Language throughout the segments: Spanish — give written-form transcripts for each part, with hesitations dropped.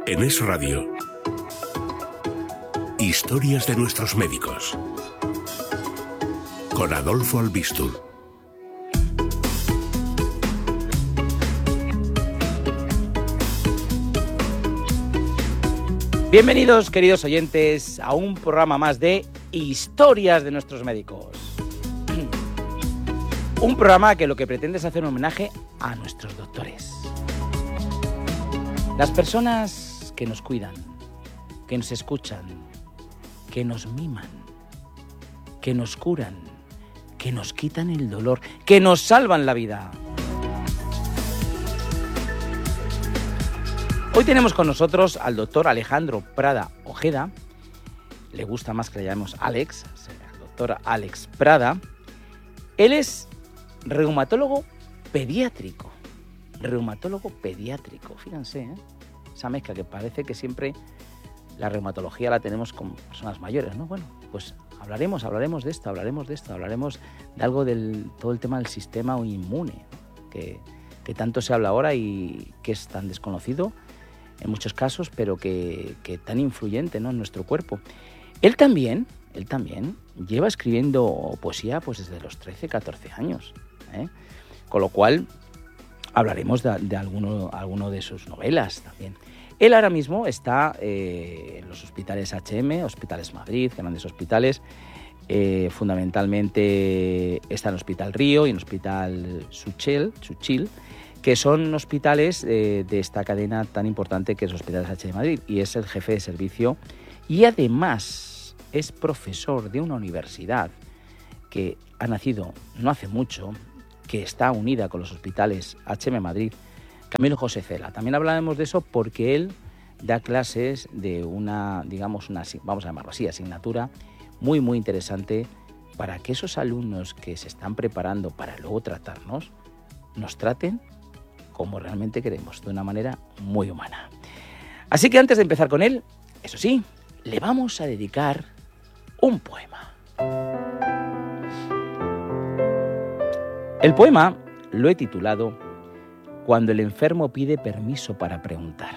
En Es Radio, historias de nuestros médicos, con Adolfo Albistur. Bienvenidos, queridos oyentes, a un programa más de Historias de nuestros médicos. Un programa que lo que pretende es hacer un homenaje a nuestros doctores. Las personas que nos cuidan, que nos escuchan, que nos miman, que nos curan, que nos quitan el dolor, que nos salvan la vida. Hoy tenemos con nosotros al doctor Alejandro Prada Ojeda. Le gusta más que le llamemos Alex, el doctor Alex Prada. Él es reumatólogo pediátrico. Fíjense, esa mezcla que parece que siempre la reumatología la tenemos con personas mayores, ¿no? Bueno, pues hablaremos de esto, hablaremos de algo del todo el tema del sistema inmune, ¿no? que tanto se habla ahora y que es tan desconocido en muchos casos, pero que tan influyente, ¿no?, en nuestro cuerpo. Él también lleva escribiendo poesía pues desde los 13, 14 años, ¿eh? Con lo cual hablaremos de alguno de sus novelas también. Él ahora mismo está en los hospitales HM, Hospitales Madrid, grandes hospitales. Fundamentalmente está en el Hospital Río y en el Hospital Suchil, que son hospitales de esta cadena tan importante que es Hospitales H de Madrid, y es el jefe de servicio y además es profesor de una universidad que ha nacido no hace mucho, que está unida con los hospitales HM Madrid, Camilo José Cela. También hablaremos de eso porque él da clases de una, vamos a llamarlo así, asignatura muy muy interesante para que esos alumnos que se están preparando para luego tratarnos, nos traten como realmente queremos, de una manera muy humana. Así que antes de empezar con él, eso sí, le vamos a dedicar un poema. El poema lo he titulado Cuando el enfermo pide permiso para preguntar.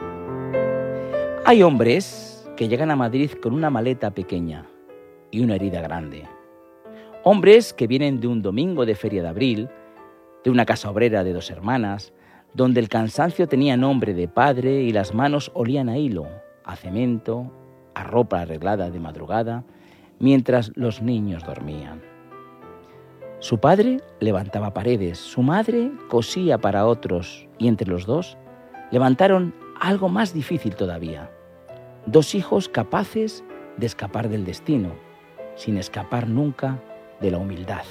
Hay hombres que llegan a Madrid con una maleta pequeña y una herida grande. Hombres que vienen de un domingo de feria de abril, de una casa obrera de 2 hermanas, donde el cansancio tenía nombre de padre y las manos olían a hilo, a cemento, a ropa arreglada de madrugada, mientras los niños dormían. Su padre levantaba paredes, su madre cosía para otros, y entre los dos levantaron algo más difícil todavía: 2 hijos capaces de escapar del destino, sin escapar nunca de la humildad.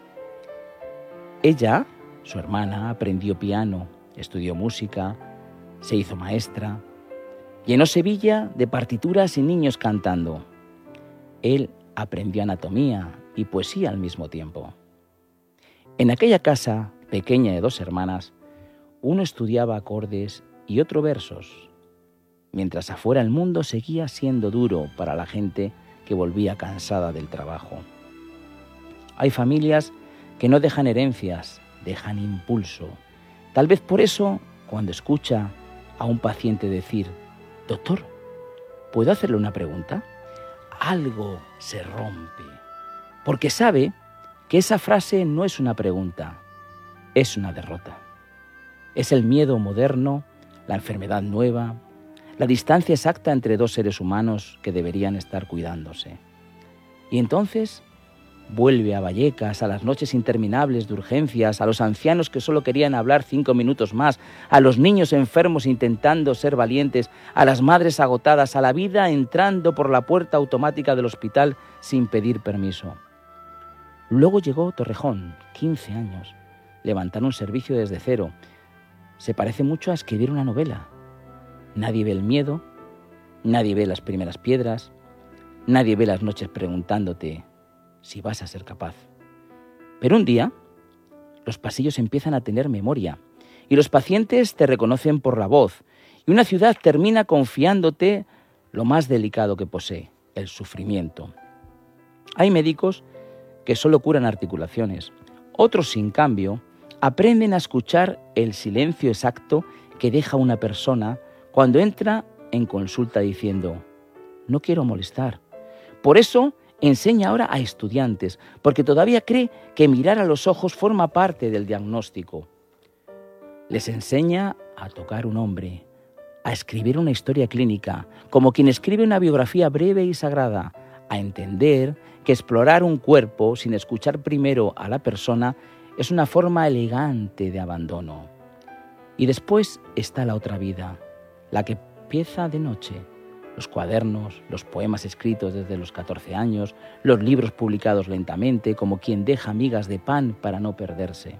Ella, su hermana, aprendió piano, estudió música, se hizo maestra, llenó Sevilla de partituras y niños cantando. Él aprendió anatomía y poesía al mismo tiempo. En aquella casa pequeña de 2 hermanas, uno estudiaba acordes y otro versos, mientras afuera el mundo seguía siendo duro para la gente que volvía cansada del trabajo. Hay familias que no dejan herencias, dejan impulso. Tal vez por eso, cuando escucha a un paciente decir: «Doctor, ¿puedo hacerle una pregunta?», algo se rompe, porque sabe que esa frase no es una pregunta, es una derrota. Es el miedo moderno, la enfermedad nueva, la distancia exacta entre 2 seres humanos que deberían estar cuidándose. Y entonces vuelve a Vallecas, a las noches interminables de urgencias, a los ancianos que solo querían hablar 5 minutos más, a los niños enfermos intentando ser valientes, a las madres agotadas, a la vida entrando por la puerta automática del hospital sin pedir permiso. Luego llegó Torrejón, 15 años, levantar un servicio desde cero. Se parece mucho a escribir una novela. Nadie ve el miedo, nadie ve las primeras piedras, nadie ve las noches preguntándote si vas a ser capaz. Pero un día, los pasillos empiezan a tener memoria y los pacientes te reconocen por la voz y una ciudad termina confiándote lo más delicado que posee, el sufrimiento. Hay médicos que solo curan articulaciones, otros, sin cambio, aprenden a escuchar el silencio exacto que deja una persona cuando entra en consulta diciendo: no quiero molestar. Por eso enseña ahora a estudiantes, porque todavía cree que mirar a los ojos forma parte del diagnóstico. Les enseña a tocar un hombre, a escribir una historia clínica, como quien escribe una biografía breve y sagrada, a entender que explorar un cuerpo sin escuchar primero a la persona es una forma elegante de abandono. Y después está la otra vida, la que empieza de noche. Los cuadernos, los poemas escritos desde los 14 años, los libros publicados lentamente, como quien deja migas de pan para no perderse.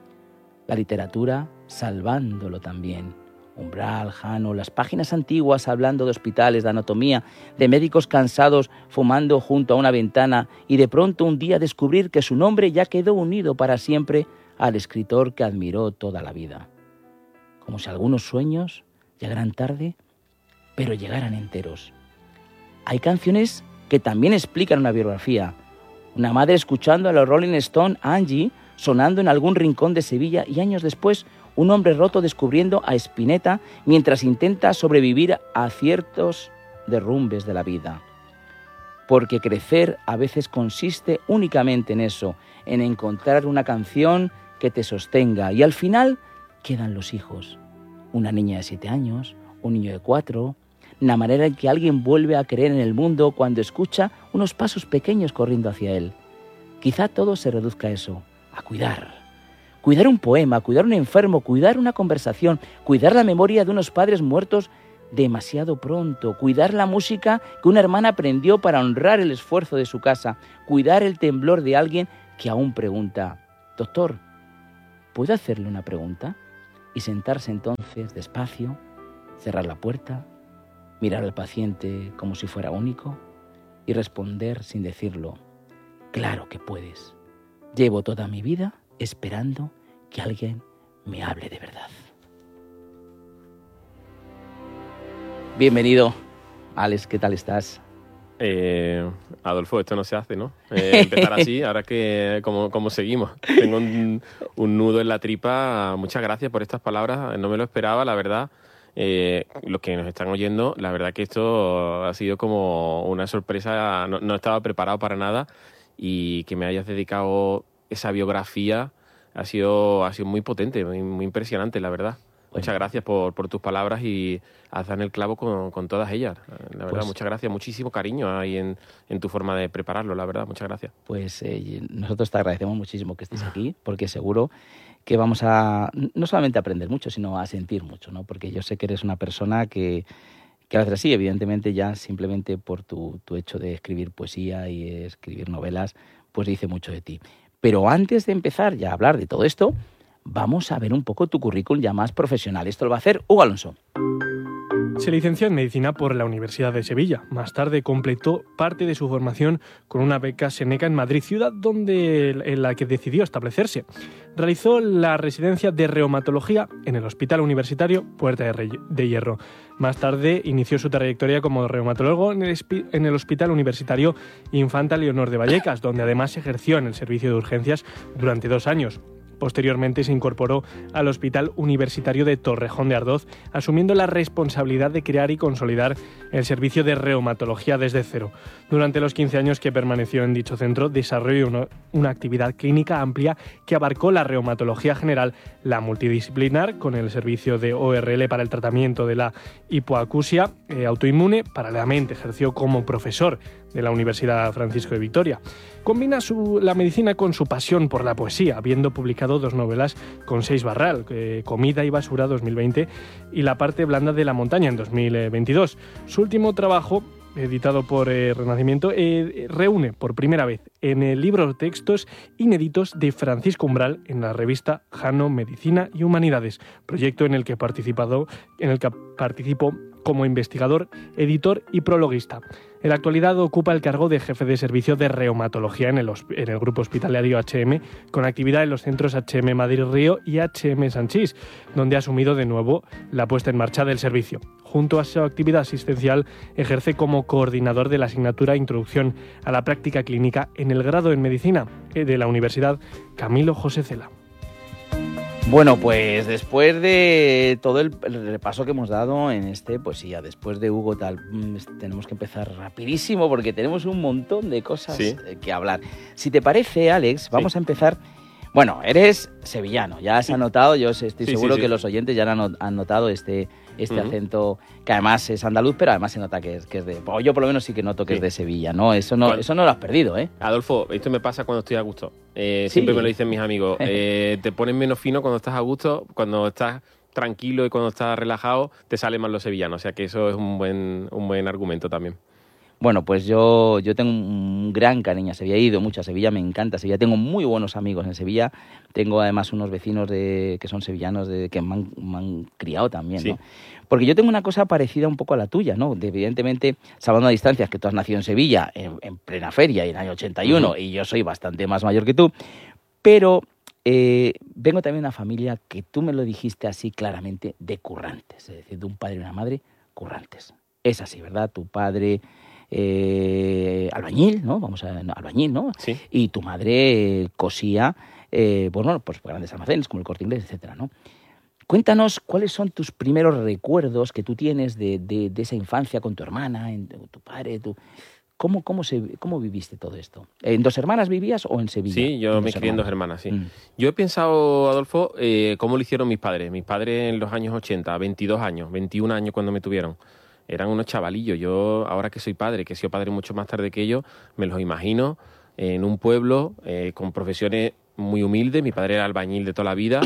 La literatura salvándolo también. Umbral, Jano, las páginas antiguas hablando de hospitales, de anatomía, de médicos cansados fumando junto a una ventana y de pronto un día descubrir que su nombre ya quedó unido para siempre al escritor que admiró toda la vida. Como si algunos sueños llegaran tarde, pero llegaran enteros. Hay canciones que también explican una biografía. Una madre escuchando a los Rolling Stones, Angie, sonando en algún rincón de Sevilla, y años después un hombre roto descubriendo a Spinetta mientras intenta sobrevivir a ciertos derrumbes de la vida. Porque crecer a veces consiste únicamente en eso, en encontrar una canción que te sostenga, y al final quedan los hijos. Una niña de 7 años, un niño de 4, la manera en que alguien vuelve a creer en el mundo cuando escucha unos pasos pequeños corriendo hacia él. Quizá todo se reduzca a eso, a cuidar. Cuidar un poema, cuidar un enfermo, cuidar una conversación, cuidar la memoria de unos padres muertos demasiado pronto, cuidar la música que una hermana aprendió para honrar el esfuerzo de su casa, cuidar el temblor de alguien que aún pregunta: doctor, ¿puedo hacerle una pregunta? Y sentarse entonces despacio, cerrar la puerta, mirar al paciente como si fuera único y responder sin decirlo: claro que puedes. Llevo toda mi vida esperando que alguien me hable de verdad. Bienvenido, Alex, ¿qué tal estás? Adolfo, esto no se hace, ¿no? Empezar así, ahora que como seguimos. Tengo un nudo en la tripa. Muchas gracias por estas palabras, no me lo esperaba, la verdad. Los que nos están oyendo, la verdad que esto ha sido como una sorpresa, no estaba preparado para nada, y que me hayas dedicado esa biografía ha sido muy potente, muy impresionante, la verdad. Muchas gracias por tus palabras, y has dado el clavo con todas ellas. La verdad, muchas gracias, muchísimo cariño ahí en tu forma de prepararlo, la verdad, muchas gracias. Pues nosotros te agradecemos muchísimo que estés aquí, porque seguro que vamos a no solamente a aprender mucho, sino a sentir mucho, ¿no? Porque yo sé que eres una persona que a veces sí, evidentemente ya simplemente por tu hecho de escribir poesía y escribir novelas, pues dice mucho de ti. Pero antes de empezar ya a hablar de todo esto, vamos a ver un poco tu currículum ya más profesional. Esto lo va a hacer Hugo Alonso. Se licenció en Medicina por la Universidad de Sevilla. Más tarde completó parte de su formación con una beca Seneca en Madrid, ciudad en la que decidió establecerse. Realizó la residencia de reumatología en el Hospital Universitario Puerta de Hierro. Más tarde inició su trayectoria como reumatólogo en el Hospital Universitario Infanta Leonor de Vallecas, donde además ejerció en el servicio de urgencias durante 2 años. Posteriormente se incorporó al Hospital Universitario de Torrejón de Ardoz, asumiendo la responsabilidad de crear y consolidar el servicio de reumatología desde cero. Durante los 15 años que permaneció en dicho centro, desarrolló una actividad clínica amplia que abarcó la reumatología general, la multidisciplinar, con el servicio de ORL para el tratamiento de la hipoacusia autoinmune. Paralelamente ejerció como profesor de la Universidad Francisco de Vitoria. Combina la medicina con su pasión por la poesía, habiendo publicado 2 novelas con Seix Barral, Comida y Basura 2020 y La parte blanda de la montaña en 2022. Su último trabajo, editado por Renacimiento, reúne por primera vez en el libro textos inéditos de Francisco Umbral en la revista Jano Medicina y Humanidades, proyecto en el que participó como investigador, editor y prologuista. En la actualidad ocupa el cargo de jefe de servicio de reumatología en el grupo hospitalario HM, con actividad en los centros HM Madrid Río y HM Sanchís, donde ha asumido de nuevo la puesta en marcha del servicio. Junto a su actividad asistencial, ejerce como coordinador de la asignatura Introducción a la Práctica Clínica en el grado en Medicina de la Universidad Camilo José Cela. Bueno, pues después de todo el repaso que hemos dado en pues sí, ya después de Hugo tal, tenemos que empezar rapidísimo porque tenemos un montón de cosas que hablar. Si te parece, Alex, vamos a empezar. Bueno, eres sevillano, ya has notado, yo estoy seguro que los oyentes ya han notado este acento, que además es andaluz, pero además se nota que es de... O yo por lo menos sí que noto que es de Sevilla, ¿no? Eso no lo has perdido, ¿eh? Adolfo, esto me pasa cuando estoy a gusto. Siempre me lo dicen mis amigos. Te pones menos fino cuando estás a gusto, cuando estás tranquilo y cuando estás relajado, te sale más lo sevillano. O sea que eso es un buen argumento también. Bueno, pues yo tengo un gran cariño a Sevilla, he ido mucho a Sevilla, me encanta Sevilla, tengo muy buenos amigos en Sevilla, tengo además unos vecinos que son sevillanos que me han criado también, ¿no? Porque yo tengo una cosa parecida un poco a la tuya, ¿no? Evidentemente, salvando a distancias, que tú has nacido en Sevilla en plena feria, en el año 81, y yo soy bastante más mayor que tú, pero vengo también de una familia que tú me lo dijiste así claramente, de currantes, es decir, de un padre y una madre currantes. Es así, ¿verdad? Tu padre... albañil, ¿no? Albañil, ¿no? Sí. Y tu madre cosía, pues grandes almacenes como el Corte Inglés, etcétera, ¿no? Cuéntanos cuáles son tus primeros recuerdos que tú tienes de esa infancia con tu hermana, tu padre, ¿Cómo viviste todo esto? ¿En dos hermanas vivías o en Sevilla? Sí, yo me crié en dos hermanas, sí. Yo he pensado, Adolfo, cómo lo hicieron mis padres. Mis padres en los años 80, 22 años, 21 años cuando me tuvieron. Eran unos chavalillos. Yo, ahora que soy padre, que he sido padre mucho más tarde que ellos, me los imagino en un pueblo con profesiones muy humildes. Mi padre era albañil de toda la vida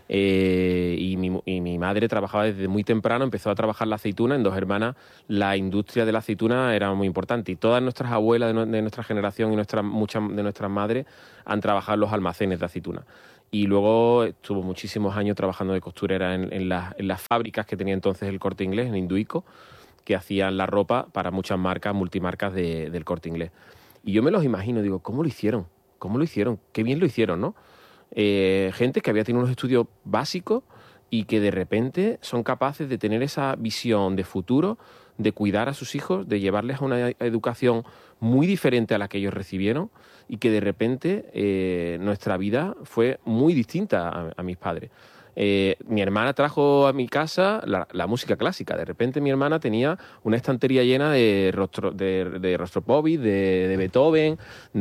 y mi madre trabajaba desde muy temprano, empezó a trabajar la aceituna. En dos hermanas la industria de la aceituna era muy importante y todas nuestras abuelas de nuestra generación y muchas de nuestras madres han trabajado en los almacenes de aceituna. Y luego estuvo muchísimos años trabajando de costurera en las fábricas que tenía entonces el Corte Inglés, en Induico, que hacían la ropa para muchas marcas, multimarcas del Corte Inglés. Y yo me los imagino, digo, ¿cómo lo hicieron? ¿Cómo lo hicieron? Qué bien lo hicieron, ¿no? Gente que había tenido unos estudios básicos y que de repente son capaces de tener esa visión de futuro, de cuidar a sus hijos, de llevarles a una educación muy diferente a la que ellos recibieron y que de repente nuestra vida fue muy distinta a mis padres. Mi hermana trajo a mi casa la música clásica. De repente mi hermana tenía una estantería llena de Rostropovich, de Beethoven,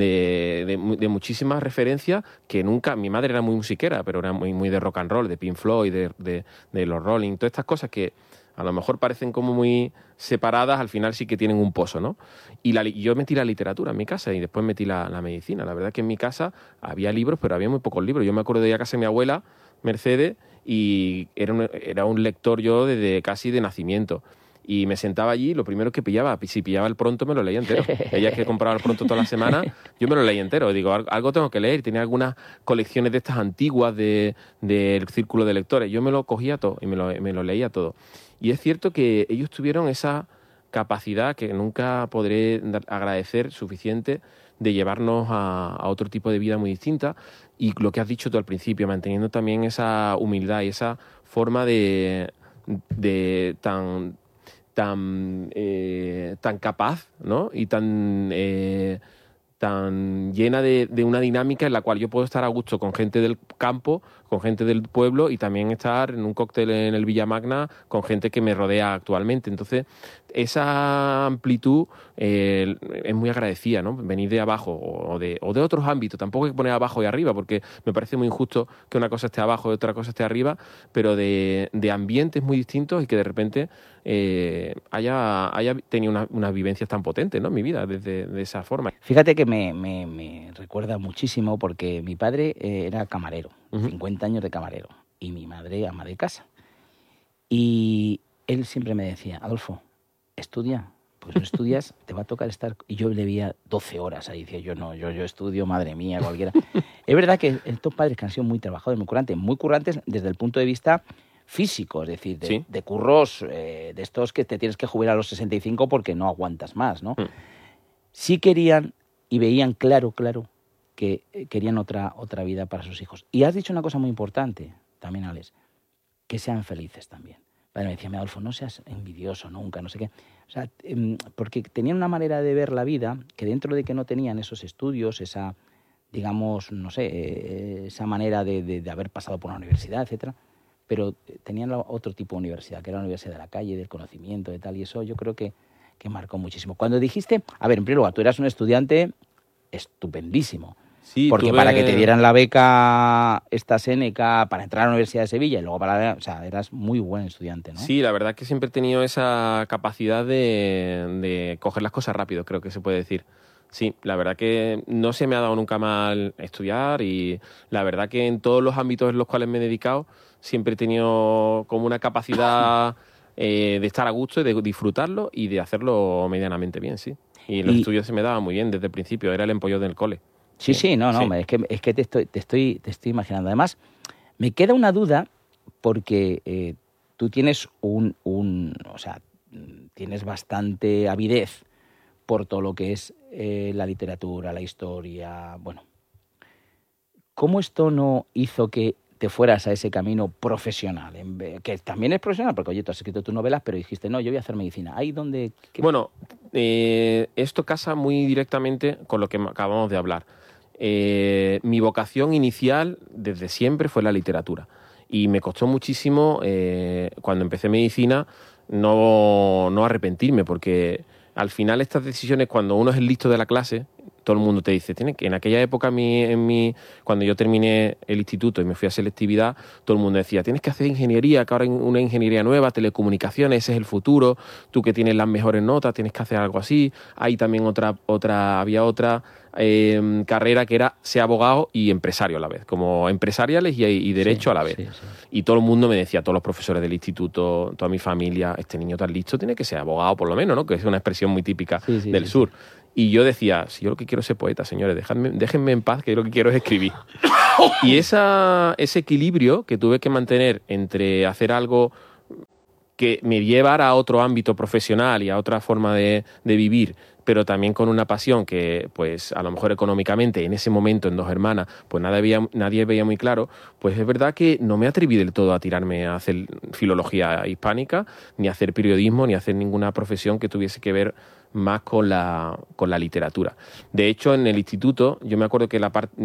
de muchísimas referencias que nunca... Mi madre era muy musiquera, pero era muy de rock and roll, de Pink Floyd, de los Rolling, todas estas cosas que a lo mejor parecen como muy separadas, al final sí que tienen un pozo, ¿no? Y yo metí la literatura en mi casa y después metí la medicina. La verdad es que en mi casa había libros, pero había muy pocos libros. Yo me acuerdo de ir a casa de mi abuela, Mercedes, y era un lector yo desde casi de nacimiento. Y me sentaba allí, lo primero que pillaba, si pillaba el Pronto me lo leía entero. Ella que compraba el Pronto toda la semana, yo me lo leía entero. Digo, algo tengo que leer. Tenía algunas colecciones de estas antiguas del círculo de lectores. Yo me lo cogía todo y me lo leía todo. Y es cierto que ellos tuvieron esa capacidad que nunca podré agradecer suficiente de llevarnos a otro tipo de vida muy distinta. Y lo que has dicho tú al principio, manteniendo también esa humildad y esa forma de tan capaz, ¿no? Y tan llena de una dinámica en la cual yo puedo estar a gusto con gente del campo, con gente del pueblo y también estar en un cóctel en el Villa Magna con gente que me rodea actualmente. Entonces, esa amplitud es muy agradecida, ¿no? Venir de abajo o de otros ámbitos. Tampoco hay que poner abajo y arriba, porque me parece muy injusto que una cosa esté abajo y otra cosa esté arriba, pero de ambientes muy distintos y que de repente haya tenido unas vivencias tan potentes, ¿no? En mi vida, de esa forma. Fíjate que me recuerda muchísimo porque mi padre era camarero, 50 años de camarero, y mi madre ama de casa. Y él siempre me decía, Adolfo, estudia, pues no estudias, te va a tocar estar... Y yo le veía 12 horas ahí, decía yo, no, yo estudio, madre mía, cualquiera. Es verdad que estos padres que han sido muy trabajadores, muy currantes desde el punto de vista físico, es decir, de curros, de estos que te tienes que jubilar a los 65 porque no aguantas más, ¿no? Sí querían y veían claro que querían otra vida para sus hijos. Y has dicho una cosa muy importante también, Alex, que sean felices también. Padre me decía, Adolfo, no seas envidioso nunca, no sé qué. O sea, porque tenían una manera de ver la vida que dentro de que no tenían esos estudios, esa digamos, no sé, esa manera de haber pasado por una universidad, etcétera, pero tenían otro tipo de universidad, que era la universidad de la calle, del conocimiento, de tal, y eso yo creo que marcó muchísimo. Cuando dijiste, a ver, en primer lugar, tú eras un estudiante estupendísimo, Sí, porque para que te dieran la beca esta Séneca para entrar a la Universidad de Sevilla y luego o sea, eras muy buen estudiante, ¿no? Sí, la verdad es que siempre he tenido esa capacidad de coger las cosas rápido, creo que se puede decir. Sí, la verdad que no se me ha dado nunca mal estudiar y la verdad que en todos los ámbitos en los cuales me he dedicado siempre he tenido como una capacidad de estar a gusto y de disfrutarlo y de hacerlo medianamente bien, sí. Y los estudios se me daban muy bien desde el principio, era el empollo del cole. Sí, no, Sí. es que te estoy imaginando. Además, me queda una duda porque tú tienes o sea, tienes bastante avidez por todo lo que es la literatura, la historia, bueno. ¿Cómo esto no hizo que te fueras a ese camino profesional? Que también es profesional, porque oye, tú has escrito tus novelas, pero dijiste, no, yo voy a hacer medicina. ¿Ahí donde...? Bueno, esto casa muy directamente con lo que acabamos de hablar. Mi vocación inicial desde siempre fue la literatura y me costó muchísimo cuando empecé medicina no arrepentirme, porque al final estas decisiones, cuando uno es el listo de la clase, todo el mundo te dice, en aquella época cuando yo terminé el instituto y me fui a selectividad, todo el mundo decía, tienes que hacer ingeniería, que ahora hay una ingeniería nueva, telecomunicaciones, ese es el futuro, tú que tienes las mejores notas, tienes que hacer algo así. Hay también había otra carrera que era ser abogado y empresario a la vez, como empresariales y derecho a la vez. Sí. Y todo el mundo me decía, todos los profesores del instituto, toda mi familia, este niño tan listo tiene que ser abogado por lo menos, ¿no? Que es una expresión muy típica del sur. Y yo decía, si yo lo que quiero es ser poeta, señores, déjenme en paz, que yo lo que quiero es escribir. Y ese equilibrio que tuve que mantener entre hacer algo que me llevara a otro ámbito profesional y a otra forma de vivir, pero también con una pasión que, pues, a lo mejor económicamente, en ese momento, en Dos Hermanas, pues nadie veía muy claro, pues es verdad que no me atreví del todo a tirarme a hacer filología hispánica, ni a hacer periodismo, ni a hacer ninguna profesión que tuviese que ver más con la literatura. De hecho, en el instituto, yo me acuerdo que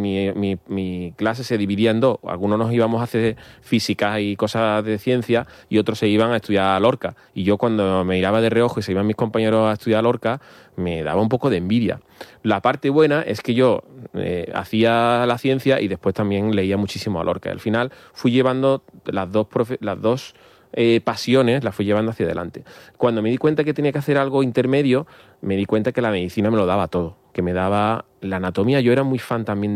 mi clase se dividía en dos. Algunos nos íbamos a hacer física y cosas de ciencia y otros se iban a estudiar a Lorca. Y yo, cuando me miraba de reojo y se iban mis compañeros a estudiar a Lorca, me daba un poco de envidia. La parte buena es que yo hacía la ciencia y después también leía muchísimo a Lorca. Al final fui llevando las dos pasiones, las fui llevando hacia adelante. Cuando me di cuenta que tenía que hacer algo intermedio, me di cuenta que la medicina me lo daba todo, que me daba la anatomía. Yo era muy fan también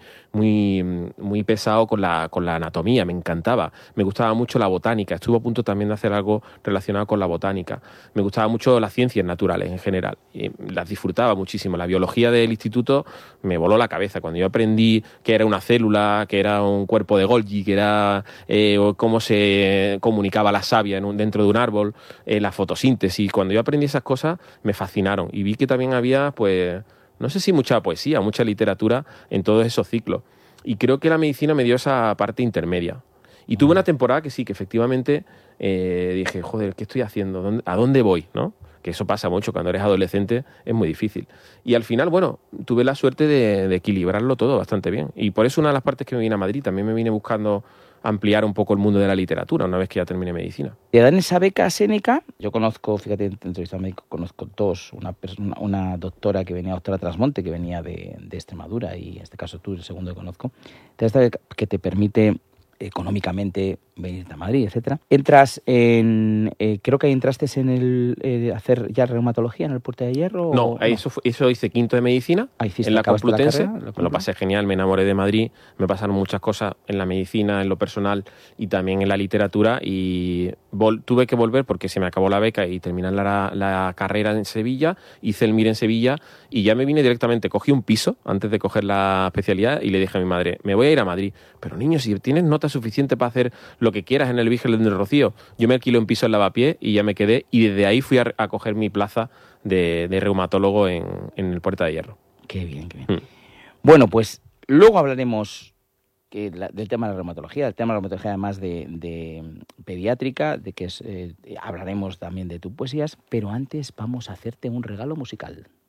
muy pesado con la anatomía, me encantaba. Me gustaba mucho la botánica, estuve a punto también de hacer algo relacionado con la botánica. Me gustaba mucho las ciencias naturales en general, y las disfrutaba muchísimo. La biología del instituto me voló la cabeza. Cuando yo aprendí que era una célula, que era un cuerpo de Golgi, que era cómo se comunicaba la savia dentro de un árbol, la fotosíntesis, cuando yo aprendí esas cosas me fascinaron y vi que también había, pues, no sé si mucha poesía, mucha literatura en todos esos ciclos. Y creo que la medicina me dio esa parte intermedia. Y tuve una temporada que sí, que efectivamente dije, joder, ¿qué estoy haciendo? ¿A dónde voy? ¿No? Que eso pasa mucho, cuando eres adolescente es muy difícil. Y al final, bueno, tuve la suerte de equilibrarlo todo bastante bien. Y por eso una de las partes que me vine a Madrid, también me vine buscando ampliar un poco el mundo de la literatura una vez que ya terminé medicina. Te dan esa beca Séneca. Yo conozco, fíjate, en entrevista al médico, conozco dos, una doctora que venía, doctora Trasmonte, que venía de Extremadura, y en este caso tú, el segundo que conozco. Te da esta beca que te permite económicamente venirte a Madrid, etcétera. Entras creo que entraste en el hacer ya reumatología en el Puerta de Hierro. No, eso hice quinto de medicina en la Complutense. Me lo pasé genial, me enamoré de Madrid, me pasaron muchas cosas en la medicina, en lo personal y también en la literatura, y tuve que volver porque se me acabó la beca y terminé la carrera en Sevilla, hice el MIR en Sevilla y ya me vine directamente, cogí un piso antes de coger la especialidad y le dije a mi madre, me voy a ir a Madrid, pero niño, si tienes notas suficiente para hacer lo que quieras en el Virgen del Rocío. Yo me alquilé un piso en Lavapiés y ya me quedé, y desde ahí fui a coger mi plaza de reumatólogo en el Puerta de Hierro. Qué bien, qué bien. Bueno, pues luego hablaremos del tema de la reumatología, además de pediátrica, de que hablaremos también de tus poesías, pero antes vamos a hacerte un regalo musical.